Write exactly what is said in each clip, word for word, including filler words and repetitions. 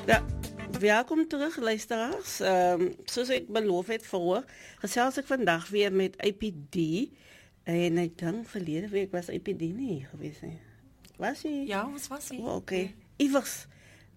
Ja, welkom terug luisteraars. Um, soos ek beloof het voor, gesels ek vandag weer met I P D. En ek dink verlede week was I P D nie hier gewees nie. Was hy? Ja, wat was hy? Oh, oké. Okay. Iewers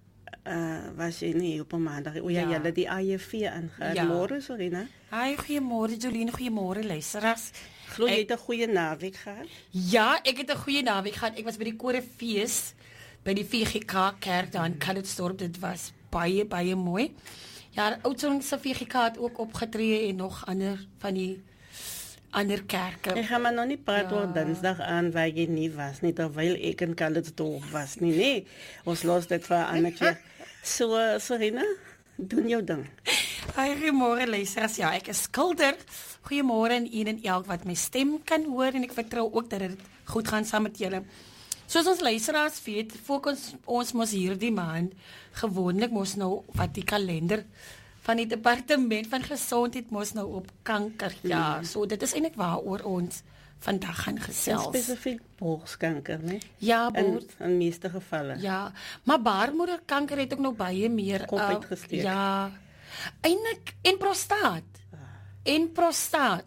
uh, was jy nie op 'n maandag. O ja, Ja. julle die A J V ingaan. Ja. Môre, Sorina. Hi, goeiemôre Jolien, goeiemôre luisteraars. Glo jy Ek- het 'n goeie naweek gehad? Ja, ek het 'n goeie naweek gehad. Ek was by die Korefees by die V G K kerk daar in Calitzdorp. Dit was baie baie mooi. Ja, Oudtshoorn se V G K het ook opgetree en nog ander van die ander kerke. Ek gaan maar nog nie praat Ja. oor Dinsdag aan waar jy nie was nie, terwyl ek in Calitzdorp was nie. Nee, ons los dit vir 'n ander keer. So, uh, Sorina, doen jou ding. Hi, goeiemôre luisteraars. Ja, ek is skilder. Goeiemôre aan een en elk wat my stem kan hoor en ek vertrou ook dat dit goed gaan saam met julle. Soos ons luisteraars weet, fokus ons mos hierdie maand gewoonlik mos nou wat die kalender van die departement van gesondheid mos nou op kanker. Ja, so dit is eintlik waaroor ons vandag gaan gesels. Spesifiek borskanker, né? Ja, In bors. in meeste gevalle. Ja, maar baarmoederkanker het ook nog baie meer Kop uh, uitgesteek. Ja. Eintlik en prostaat. En prostaat.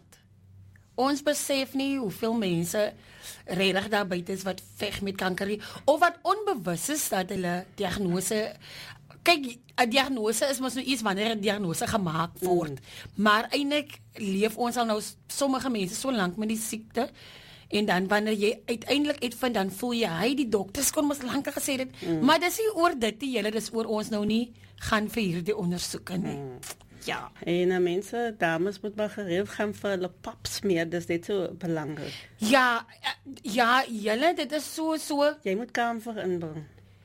Ons besef nie hoeveel mense regtig daar buite is wat veg met kanker nie, of wat onbewus is dat hulle diagnose. Kyk, 'n diagnose is mos nou iets wanneer 'n diagnose gemaak word. Mm. Maar eintlik leef ons al nou sommige mense so lank met die siekte. En dan wanneer jy uiteindelik uitvind, dan voel jy, hy die dokters kon mos lank gesê dit, mm. maar dis nie oor dit die hele, dis oor ons nou nie gaan vir hierdie ondersoeke nie. Mm. Ja. En uh, mense, dames moet maar gereeld gaan vir hulle pap smeer, dis net so belangrik. Ja, ja, julle, dit is so so. Jy moet kamfer inbring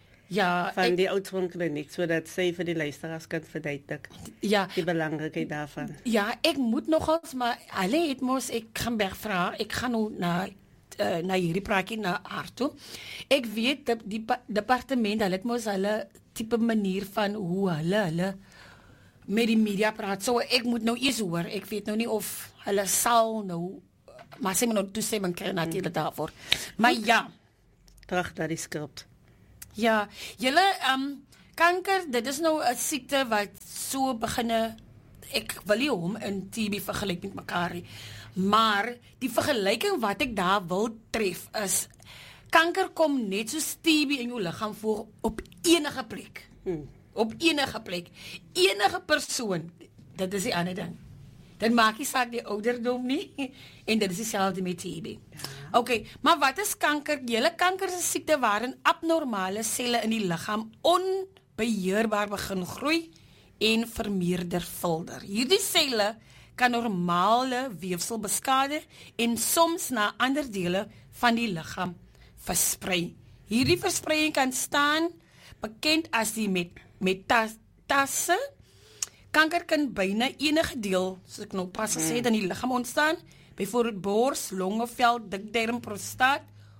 Ja, van ek, die Oudtshoorn kliniek, sodat sy vir die luisteraars kan verduidelik ja. die belangrikheid daarvan. Ja, ek moet nogals, maar hulle het mos, ek gaan berg vra, ek gaan nou na uh, na hierdie praatjie na haar toe. Ek weet dat die pa- departement, hulle het mos hulle tipe manier van hoe hulle hulle met die media praat. So ek moet nou eers hoor. Ek weet nou nie of hulle sal nou, maar sy moet nou toestemming kry natuurlik daarvoor. Maar ja, Terug naar die skrip. ja, julle um, kanker, dit is nou 'n siekte wat so beginne, ek wil nie hom in T B vergelyk met mekaar nie, maar die vergelyking wat ek daar wil tref is, kanker kom net soos T B in jou liggaam voor op enige plek. Hmm. Op enige plek. Enige persoon, dit is die ander ding. Dit maak nie saak die ouderdom nie, en dit is dieselfde met T B. Ja. Okay, maar wat is kanker? Julle kanker is 'n siekte waarin abnormale selle in die liggaam onbeheerbaar begin groei en vermeerdervuldig. Hierdie selle kan normale weefsel beskadig en soms na ander dele van die liggaam versprei. Hierdie verspreiding kan staan bekend as die met metastase. Kanker kan byna enige deel, soos ek nou pas gesê het, in die liggaam ontstaan, byvoorbeeld bors, longe, vel, dikdarm, prostaat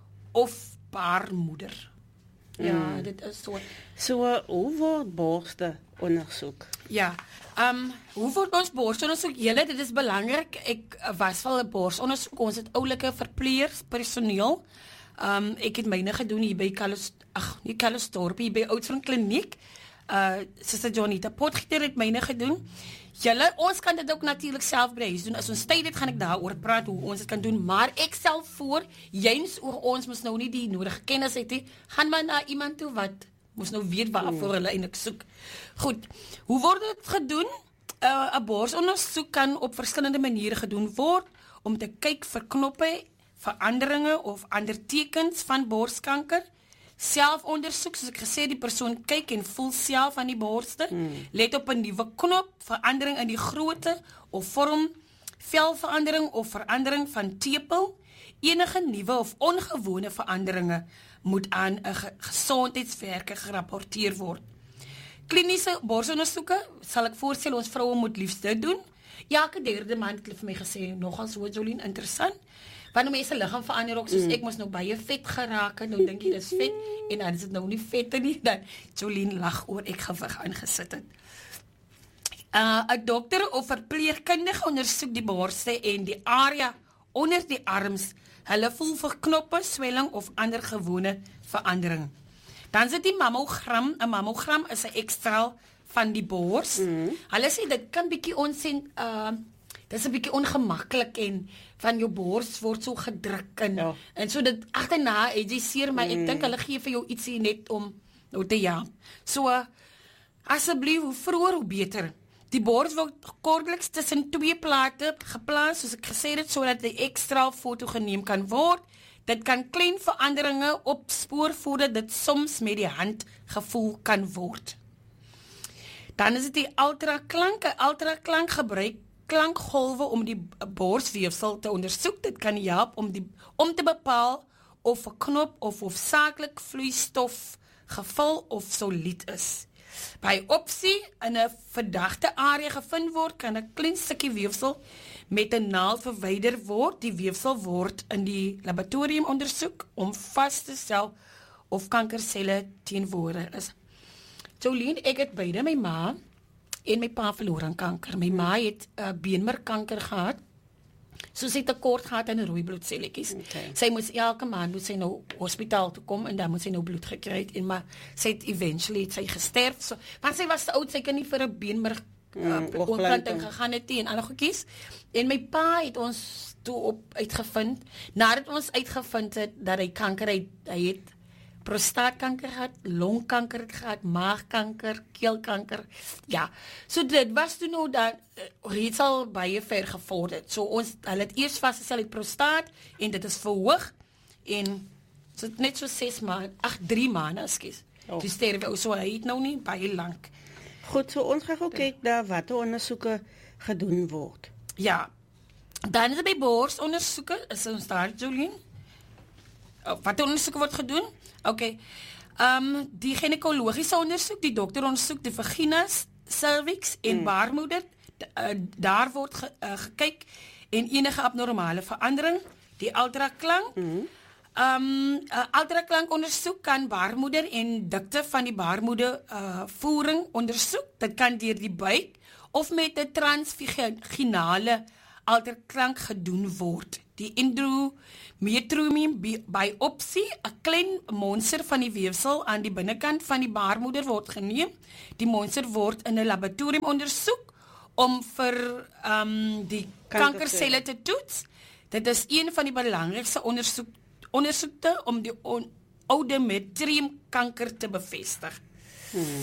of baarmoeder. Ja, mm. dit is so. So, uh, hoe word borste ondersoek? Ja, um, hoe word ons borsondersoek? Julle, dit is belangrik. Ek was wel 'n borsondersoek. Ons het oulike verpleegpersoneel. Um, ek het myne gedoen hier by Calitz, ag, nie Calitzdorp, hier by Oudtshoorn kliniek. Uh, Sister Jonita Potgieter het myne gedoen. Julle, ons kan dit ook natuurlik self by die huis doen. As ons tyd het, gaan ek daaroor praat hoe ons dit kan doen, maar ek stel voor, jyns oor ons mos nou nie die nodige kennis het nie, gaan maar na iemand toe wat mos nou weet waarvoor hulle eintlik soek. Goed, hoe word dit gedoen? 'n uh, borsondersoek kan op verskillende maniere gedoen word om te kyk vir knoppe, veranderinge of ander tekens van borskanker. Selfondersoek, soos ek gesê het, die persoon kyk en voel self aan die borste, hmm. let op 'n nuwe knop, verandering in die grootte of vorm, velverandering of verandering van tepel. Enige nuwe of ongewone veranderinge moet aan 'n ge gesondheidswerker gerapporteer word. Kliniese borsondersoeke, sal ek voorstel ons vroue moet liefst dit doen. Elke derde maand het hulle vir my gesê, nogal so Jolien, interessant. Wanneer mense liggaam verander ook, soos mm. ek mos nou baie vet geraak het, nou dink jy dis vet, en dan is dit nou nie vet nie, dan Jolien lag oor ek gewig aangesit het. 'n uh, dokter of verpleegkundige ondersoek die borste en die area onder die arms. Hulle voel vir knoppe, swelling of ander gewone verandering. Dan sit die mammogram, 'n mammogram is 'n ekstraal van die bors. Mm. Hulle sê dit kan bietjie onsen uh dit is 'n bietjie ongemaklik en van jou bors word so gedruk en ja. en so dit agterna het jy seer, maar mm. ek dink hulle gee vir jou ietsie net om nou te ja. So uh, asseblief hoe vroeër hoe beter. Die bors word kortliks tussen twee plate geplaas, soos ek gesê het, sodat die ekstra foto geneem kan word. Dit kan klein veranderinge opspoor voordat dit soms met die hand gevoel kan word. Dan is dit die ultraklank. 'n Ultraklank gebruik klankgolwe om die borsweefsel te ondersoek. Dit kan help om die om te bepaal of 'n knop of hoofsaaklik vloeistof gevul of solied is. By opsie in 'n verdagte area gevind word, kan 'n klein stukkie weefsel met 'n naald verwyder word. Die weefsel word in die laboratorium ondersoek om vas te stel of kankerselle teenwoordig is. Jolien, ek het beide my ma en my pa verloor aan kanker. My ma het uh, beenmergkanker gehad. So sy het tekort gehad aan rooi bloedselletjies. Okay. Sy moes elke maand moet sy nou hospitaal toe kom en dan moet sy nou bloed gekry het en maar sy het eventually het sy gesterf. So, maar sy was te oud, sy kan nie vir 'n beenmerg uh, mm, oorplanting gegaan het en ander goedjies. En my pa het ons toe op uitgevind, nadat ons uitgevind het dat hy kanker het, hy het prostaatkanker gehad, longkanker het gehad, maagkanker, keelkanker. Ja, so dit was toe nou dan uh, reeds al baie ver gevorderd. So ons, hulle het eers vasgestel die prostaat en dit is verhoog en so net so ses maande, ag drie maande, ekskuus. Oh. Die sterwe, so hy het nou nie baie lank. Goed, so ons gaan ook kyk na wat ondersoeke gedoen word. Ja, dan is by borsondersoeke, is ons daar, Jolien? Wat ondersoeke word gedoen? Oké, okay. um, die gynekologiese ondersoek, die dokter ondersoek die vagina, cervix en mm. baarmoeder, uh, daar word ge, uh, gekyk en enige abnormale verandering, die ultraklank, mm. um, uh, ultraklank ondersoek kan baarmoeder en dikte van die baarmoeder uh, voering ondersoek, dit kan deur die buik of met 'n transvaginale ultraklank gedoen word. Die endometrium biopsie, 'n klein monster van die weefsel aan die binnekant van die baarmoeder word geneem. Die monster word in 'n laboratorium ondersoek om vir um, die kankerselle te toets. Dit is een van die belangrikste ondersoek, ondersoekte om die on, endometrium kanker te bevestig. Hmm.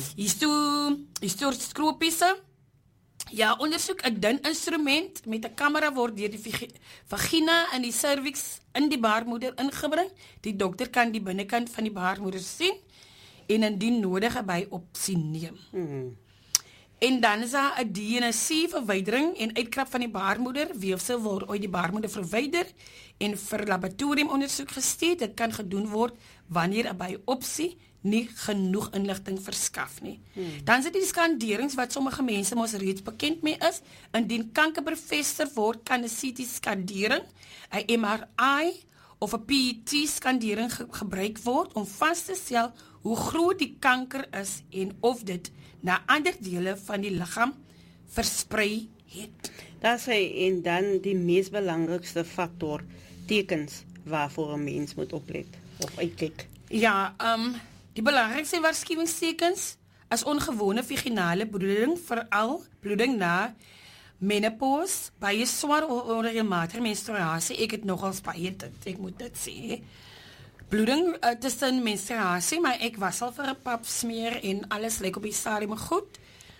Hysteroskopiese Ja, ondersoek 'n dun instrument met 'n kamera word deur die vagina en die cervix in die baarmoeder ingebring. Die dokter kan die binnekant van die baarmoeder sien en indien nodig by opsie neem. Mm-hmm. En dan is daar 'n D N C-verwydering en uitkrap van die baarmoeder. Weefsel word uit die baarmoeder verwyder en vir laboratoriumondersoek gestuur. Dit kan gedoen word wanneer 'n biopsie nie genoeg inligting verskaf nie. Hmm. Dan is dit die skanderings wat sommige mense mos reeds bekend mee is. Indien kanker bevestig word, kan 'n C T-skandering, 'n M R I of 'n P E T-skandering ge gebruik word om vas te stel hoe groot die kanker is en of dit na ander dele van die liggaam versprei het. Dat sê en dan die mees belangrikste faktor, tekens waarvoor 'n mens moet oplet of uitkyk. Ja, um die belangrikste waarskuwingstekens is ongewone vaginale bloeding, veral bloeding na menopause, baie swaar onregelmatige menstruasie. Ek het nogals baie dit, ek moet dit sê. Bloeding uh, tussen menstruasie, maar ek was al vir 'n pap smeer en alles lyk op die stadium goed.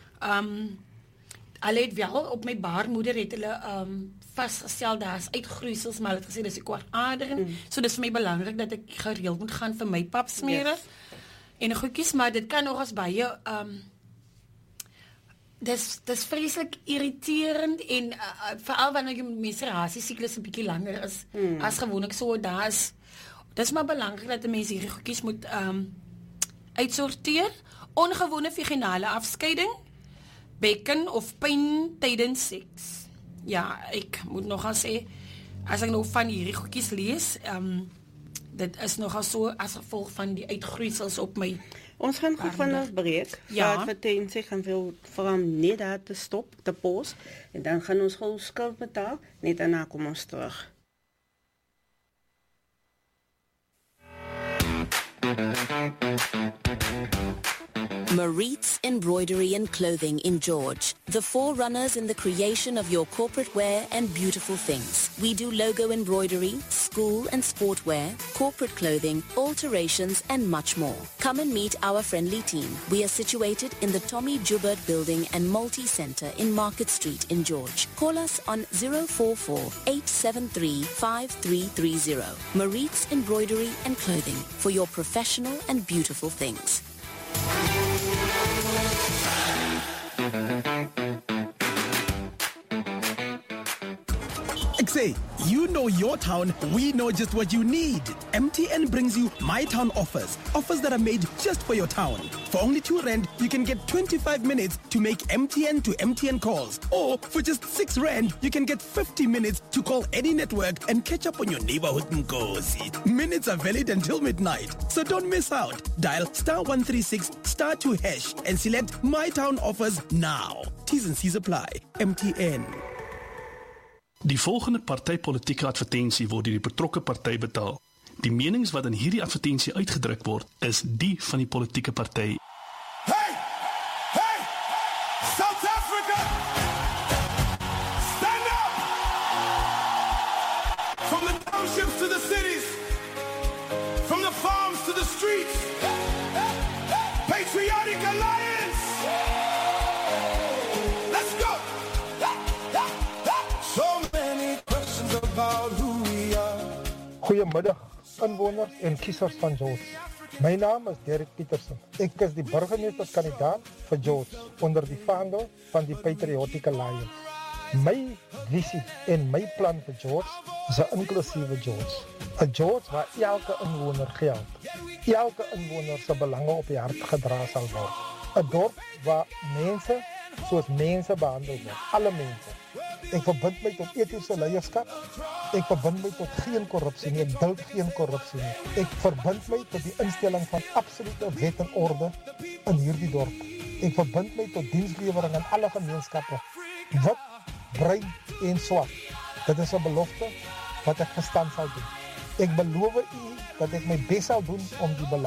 Um Hulle het wel op my baarmoeder het hulle um vasgestel daar's uitgroeisels, maar hulle het gesê dis 'n kwaadaardige. Mm. So dis vir my belangrik dat ek gereeld moet gaan vir my pap smere. Yes. En goedjies, maar dit kan nog as baie um dis dis vreeslik irriterend en uh, veral wanneer jou menstruasie siklus 'n bietjie langer is mm. as gewoonlik so daar's dis maar belangrik dat 'n mens hierdie goedjies moet um uitsorteer. Ongewone vaginale afskeiding, bekken of pyn tydens seks. Ja, ek moet nogal sê, as ek nou van hierdie goedjies lees, um, dit is nogal so as gevolg van die uitgroeisels op my. Ons gaan goed van ons breek. Ja. Vir advertensie gaan veel van net daar te stop, te pause, en dan gaan ons gou skuld betaal, net daarna kom ons terug. Maritz Embroidery and Clothing in George, the forerunners in the creation of your corporate wear and beautiful things. We do logo embroidery, school and sportwear, corporate clothing, alterations and much more. Come and meet our friendly team. We are situated in the Tommy Joubert Building and Multi-Centre in Market Street in George. Call us on zero four four, eight seven three, five three three zero. Maritz Embroidery and Clothing for your professional and beautiful things. Say, you know your town, we know just what you need. M T N brings you My Town offers. Offers that are made just for your town. For only two rand, you can get twenty-five minutes to make M T N to M T N calls. Or for just six rand, you can get fifty minutes to call any network and catch up on your neighborhood Nkosi. Minutes are valid until midnight, so don't miss out. Dial star one three six star two hash and select My Town offers now. T's and C's apply. M T N. Die volgende partypolitieke advertensie word deur die betrokke party betaal. Die menings wat in hierdie advertensie uitgedruk word, is die van die politieke party. Hey! Hey! South Africa! Stand up! From the townships to the cities, from the farms to the streets, Patriotic Alliance! Let's go! So many questions about who we are. Goeiemiddag, inwoners en kiesers van George. My naam is Derek Petersen. Ek is die burgemeesterskandidaat vir George onder die vaandel van die Patriotic Alliance. My visie en my plan vir George is 'n inklusiewe George. 'n George waar elke inwoner geld. Elke inwoner se belange op die hart gedra sal word. 'n Dorp waar mense soos mense behandel word. Alle mense. Ek verbind my tot etiese leierskap. Ek verbind my tot geen korrupsie nie. Ek duld geen korrupsie nie. Ek verbind my tot die instelling van absolute wet en orde in hierdie dorp. Ek verbind my tot dienslewering aan alle gemeenskappe. Wit, bruin en swart. Dit is 'n belofte wat ek gestand sal doen. Ek beloof u dat ek my bes sal doen om die belange